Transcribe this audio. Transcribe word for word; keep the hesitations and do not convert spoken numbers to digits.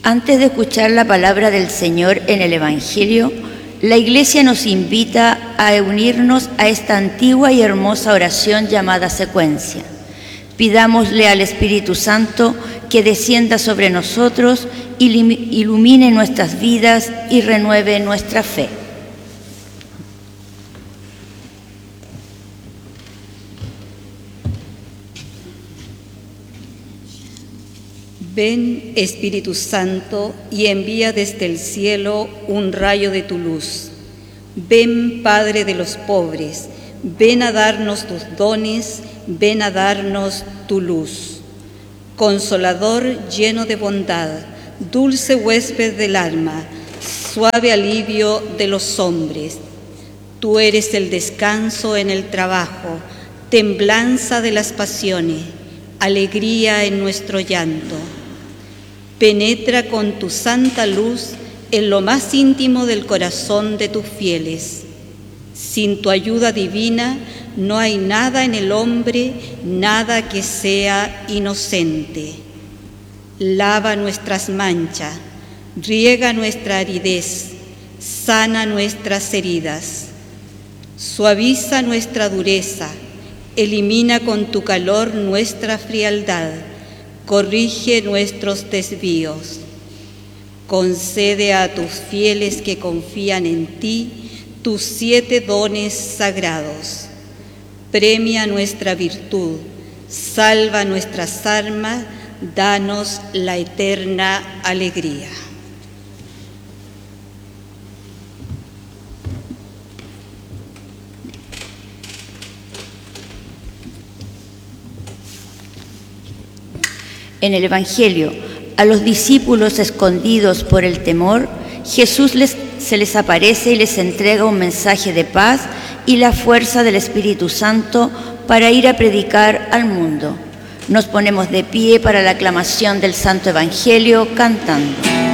Antes de escuchar la palabra del Señor en el Evangelio, la Iglesia nos invita a unirnos a esta antigua y hermosa oración llamada secuencia. Pidámosle al Espíritu Santo que descienda sobre nosotros, ilumine nuestras vidas y renueve nuestra fe. Ven, Espíritu Santo, y envía desde el cielo un rayo de tu luz. Ven, Padre de los pobres, ven a darnos tus dones, ven a darnos tu luz. Consolador lleno de bondad, dulce huésped del alma, suave alivio de los hombres. Tú eres el descanso en el trabajo, temblanza de las pasiones, alegría en nuestro llanto. Penetra con tu santa luz en lo más íntimo del corazón de tus fieles. Sin tu ayuda divina no hay nada en el hombre, nada que sea inocente. Lava nuestras manchas, riega nuestra aridez, sana nuestras heridas. Suaviza nuestra dureza, elimina con tu calor nuestra frialdad, corrige nuestros desvíos. Concede a tus fieles que confían en ti tus siete dones sagrados. Premia nuestra virtud, salva nuestras almas, danos la eterna alegría. En el Evangelio, a los discípulos escondidos por el temor, Jesús les, se les aparece y les entrega un mensaje de paz y la fuerza del Espíritu Santo para ir a predicar al mundo. Nos ponemos de pie para la aclamación del Santo Evangelio cantando.